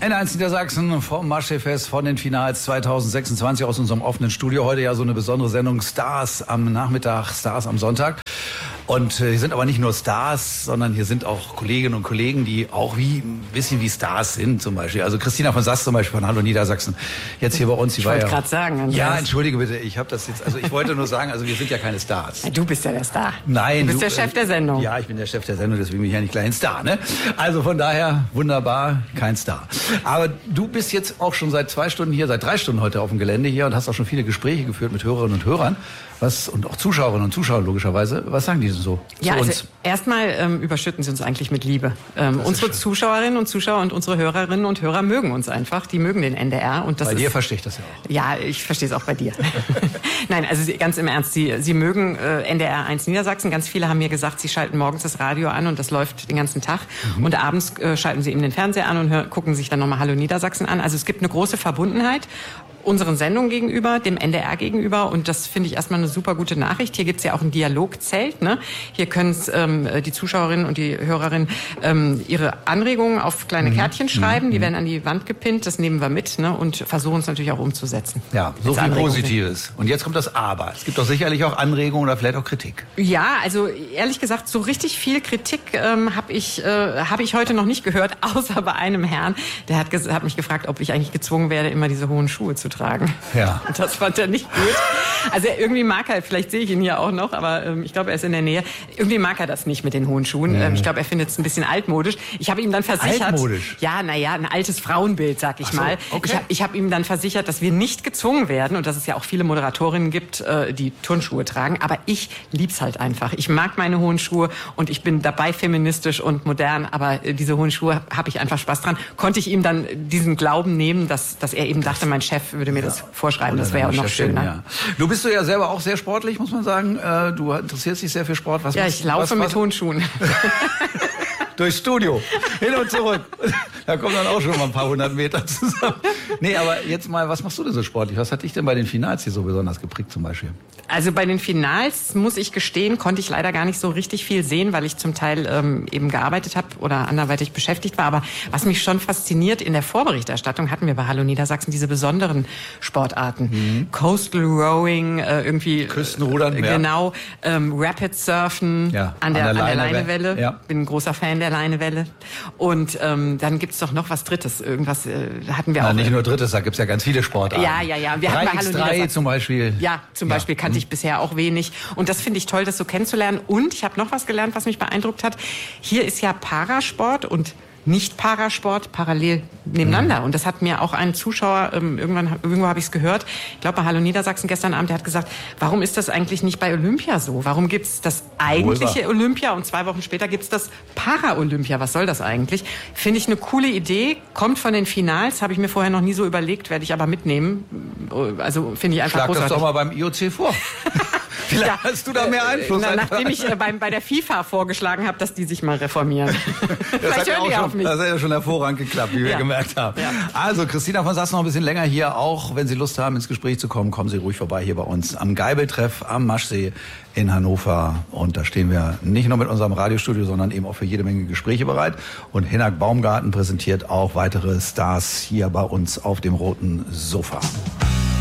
N1 Niedersachsen vom Maschsee-Fest, von den Finals 2026 aus unserem offenen Studio. Heute ja so eine besondere Sendung, Stars am Nachmittag, Stars am Sonntag. Und hier sind aber nicht nur Stars, sondern hier sind auch Kolleginnen und Kollegen, die auch ein bisschen wie Stars sind zum Beispiel. Also Christina von Sass zum Beispiel von Hallo Niedersachsen, jetzt hier bei uns. Ich wollte gerade sagen. Andreas. Ja, entschuldige bitte, ich wollte nur sagen, also wir sind ja keine Stars. Du bist ja der Star. Nein. Du bist der Chef der Sendung. Ja, ich bin der Chef der Sendung, deswegen bin ich ja nicht gleich ein Star, ne? Also von daher, wunderbar, kein Star. Aber du bist jetzt auch schon seit 2 Stunden hier, seit 3 Stunden heute auf dem Gelände hier und hast auch schon viele Gespräche geführt mit Hörerinnen und Hörern. Und auch Zuschauerinnen und Zuschauer logischerweise. Was sagen die denn so ja, zu uns? Also erstmal überschütten sie uns eigentlich mit Liebe. Unsere Zuschauerinnen und Zuschauer und unsere Hörerinnen und Hörer mögen uns einfach. Die mögen den NDR. Und das bei dir verstehe ich das ja auch. Ja, ich verstehe es auch bei dir. Nein, also ganz im Ernst, sie mögen NDR 1 Niedersachsen. Ganz viele haben mir gesagt, sie schalten morgens das Radio an und das läuft den ganzen Tag. Und abends schalten sie eben den Fernseher an und gucken sich dann nochmal Hallo Niedersachsen an. Also es gibt eine große Verbundenheit unseren Sendungen gegenüber, dem NDR gegenüber, und das finde ich erstmal eine super gute Nachricht. Hier gibt's ja auch ein Dialogzelt, ne? Hier können die Zuschauerinnen und die Hörerinnen ihre Anregungen auf kleine Kärtchen schreiben, die werden an die Wand gepinnt, das nehmen wir mit, ne? Und versuchen es natürlich auch umzusetzen. Ja, so viel Positives. Und jetzt kommt das Aber. Es gibt doch sicherlich auch Anregungen oder vielleicht auch Kritik. Ja, also ehrlich gesagt, so richtig viel Kritik habe ich heute noch nicht gehört, außer bei einem Herrn, der hat mich gefragt, ob ich eigentlich gezwungen werde, immer diese hohen Schuhe zu tragen. Ja. Und das fand er nicht gut. Also irgendwie mag er, vielleicht sehe ich ihn hier auch noch, aber ich glaube, er ist in der Nähe. Irgendwie mag er das nicht mit den hohen Schuhen. Ich glaube, er findet es ein bisschen altmodisch. Ich habe ihm dann versichert... Altmodisch? Ja, ein altes Frauenbild, sag ich mal. Okay. Ich habe ihm dann versichert, dass wir nicht gezwungen werden und dass es ja auch viele Moderatorinnen gibt, die Turnschuhe tragen. Aber ich lieb's halt einfach. Ich mag meine hohen Schuhe und ich bin dabei feministisch und modern, aber diese hohen Schuhe habe ich einfach Spaß dran. Konnte ich ihm dann diesen Glauben nehmen, dass er eben dachte, mein Chef würde mir das vorschreiben. Das wäre auch noch schöner. Ja. Du bist ja selber auch sehr sportlich, muss man sagen. Du interessierst dich sehr für Sport. Ich laufe mit hohen Schuhen. Durchs Studio, hin und zurück. Da kommen dann auch schon mal ein paar 100 Meter zusammen. Nee, aber jetzt mal, was machst du denn so sportlich? Was hat dich denn bei den Finals hier so besonders geprägt zum Beispiel? Also bei den Finals, muss ich gestehen, konnte ich leider gar nicht so richtig viel sehen, weil ich zum Teil eben gearbeitet habe oder anderweitig beschäftigt war. Aber was mich schon fasziniert, in der Vorberichterstattung hatten wir bei Hallo Niedersachsen diese besonderen Sportarten. Coastal Rowing, irgendwie... Küstenrudern, genau, Rapid Surfen an der Leinewelle. Ja. Bin ein großer Fan der Leinewelle. Und dann gibt's doch noch was Drittes. Irgendwas hatten wir auch. Nicht nur Drittes, da gibt's ja ganz viele Sportarten. Ja. Wir hatten bei Hallo Niedersachsen zum Beispiel. Ja, zum Beispiel kannte ich bisher auch wenig. Und das finde ich toll, das so kennenzulernen. Und ich habe noch was gelernt, was mich beeindruckt hat. Hier ist ja Parasport und Nicht-Parasport parallel nebeneinander. Und das hat mir auch ein Zuschauer, irgendwo habe ich es gehört, ich glaube bei Hallo Niedersachsen gestern Abend, der hat gesagt, warum ist das eigentlich nicht bei Olympia so? Warum gibt es das eigentliche Olympia und 2 Wochen später gibt es das Para-Olympia? Was soll das eigentlich? Finde ich eine coole Idee, kommt von den Finals, habe ich mir vorher noch nie so überlegt, werde ich aber mitnehmen. Also finde ich einfach großartig. Schlag das doch mal beim IOC vor. Vielleicht hast du da mehr Einfluss. Nachdem ich bei der FIFA vorgeschlagen habe, dass die sich mal reformieren. Vielleicht hören die auf mich. Das hat ja schon hervorragend geklappt, wie wir gemerkt haben. Ja. Also, Christina von Sass noch ein bisschen länger hier. Auch wenn Sie Lust haben, ins Gespräch zu kommen, kommen Sie ruhig vorbei hier bei uns am Geibeltreff am Maschsee in Hannover. Und da stehen wir nicht nur mit unserem Radiostudio, sondern eben auch für jede Menge Gespräche bereit. Und Hinak Baumgarten präsentiert auch weitere Stars hier bei uns auf dem roten Sofa.